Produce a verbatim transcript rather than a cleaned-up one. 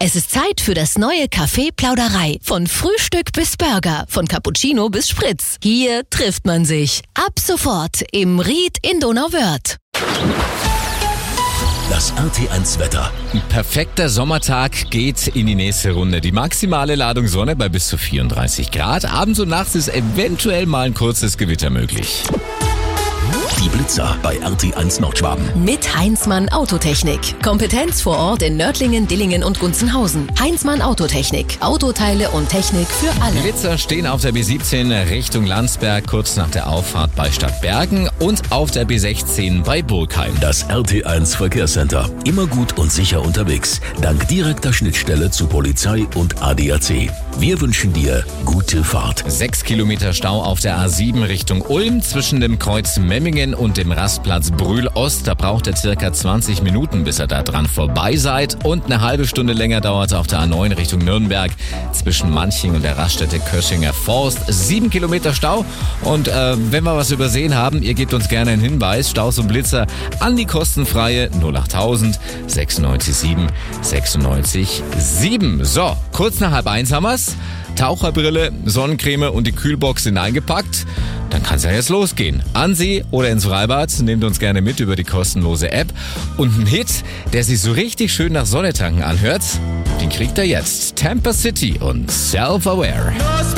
Es ist Zeit für das neue Café Plauderei. Von Frühstück bis Burger, von Cappuccino bis Spritz. Hier trifft man sich. Ab sofort im Ried in Donauwörth. Das R T eins Wetter. Ein perfekter Sommertag geht in die nächste Runde. Die maximale Ladung Sonne bei bis zu vierunddreißig Grad. Abends und nachts ist eventuell mal ein kurzes Gewitter möglich. Die Blitzer bei R T eins Nordschwaben. Mit Heinzmann Autotechnik. Kompetenz vor Ort in Nördlingen, Dillingen und Gunzenhausen. Heinzmann Autotechnik. Autoteile und Technik für alle. Blitzer stehen auf der B siebzehn Richtung Landsberg, kurz nach der Auffahrt bei Stadtbergen, und auf der B sechzehn bei Burgheim. Das R T eins Verkehrscenter. Immer gut und sicher unterwegs. Dank direkter Schnittstelle zu Polizei und A D A C. Wir wünschen dir gute Fahrt. Sechs Kilometer Stau auf der A sieben Richtung Ulm zwischen dem Kreuz Memmingen und dem Rastplatz Brühl-Ost. Da braucht er circa zwanzig Minuten, bis ihr da dran vorbei seid. Und eine halbe Stunde länger dauert es auf der A neun Richtung Nürnberg zwischen Manching und der Raststätte Köschinger Forst. Sieben Kilometer Stau. Und äh, wenn wir was übersehen haben, ihr gebt uns gerne einen Hinweis. Staus und Blitzer an die kostenfreie null achttausend sechsundneunzig sieben sechsundneunzig sieben. So, kurz nach halb eins haben wir's. Taucherbrille, Sonnencreme und die Kühlbox sind eingepackt. Dann kann es ja jetzt losgehen. An See oder ins Freibad, nehmt uns gerne mit über die kostenlose App. Und ein Hit, der sich so richtig schön nach Sonne tanken anhört, den kriegt ihr jetzt. Tampa City und Self-Aware.